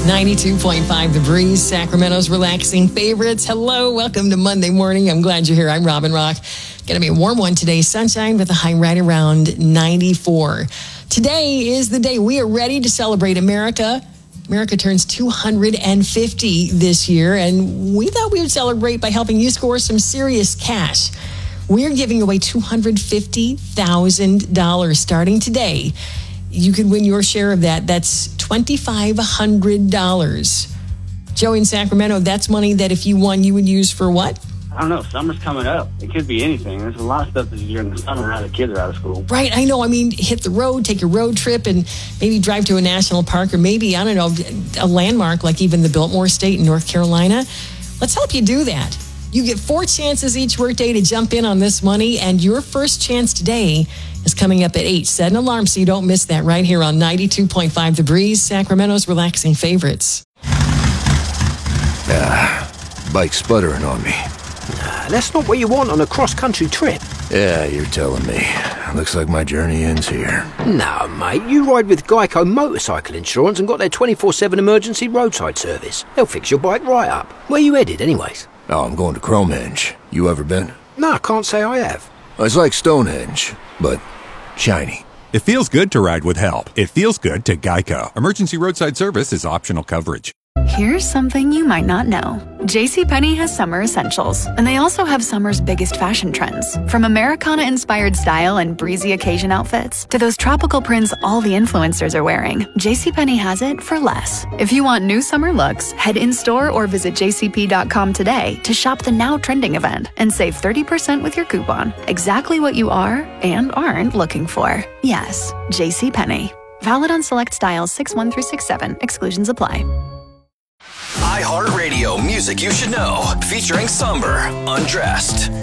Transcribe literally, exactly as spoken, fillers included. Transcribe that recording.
ninety-two point five The Breeze, Sacramento's relaxing favorites. Hello, welcome to Monday morning. I'm glad you're here. I'm Robin Rock. Going to be a warm one today. Sunshine with a high right around ninety-four. Today is the day we are ready to celebrate America. America turns two hundred fifty this year, and we thought we would celebrate by helping you score some serious cash. We're giving away two hundred fifty thousand dollars starting today. You could win your share of that. That's two thousand five hundred dollars. Joey in Sacramento, that's money that if you won, you would use for what? I don't know. Summer's coming up. It could be anything. There's a lot of stuff that you do in the summer now the kids are out of school. Right. I know. I mean, hit the road, take a road trip, and maybe drive to a national park or maybe, I don't know, a landmark like even the Biltmore Estate in North Carolina. Let's help you do that. You get four chances each workday to jump in on this money, and your first chance today is coming up at eight. Set an alarm so you don't miss that right here on ninety-two point five The Breeze, Sacramento's relaxing favorites. Ah, bike's sputtering on me. Nah, that's not what you want on a cross-country trip. Yeah, you're telling me. Looks like my journey ends here. No, mate, you ride with Geico Motorcycle Insurance and got their twenty-four seven emergency roadside service. They'll fix your bike right up. Where you headed, anyways? Oh, I'm going to Cromenge. You ever been? No, I can't say I have. It's like Stonehenge, but shiny. It feels good to ride with help. It feels good to Geico. Emergency roadside service is optional coverage. Here's something you might not know. JCPenney has summer essentials, and they also have summer's biggest fashion trends. From Americana-inspired style and breezy occasion outfits to those tropical prints all the influencers are wearing, JCPenney has it for less. If you want new summer looks, head in-store or visit j c p dot com today to shop the now trending event and save thirty percent with your coupon. Exactly what you are and aren't looking for. Yes, JCPenney. Valid on select styles six one through six seven. Exclusions apply. iHeartRadio Music You Should Know, featuring Somber, Undressed.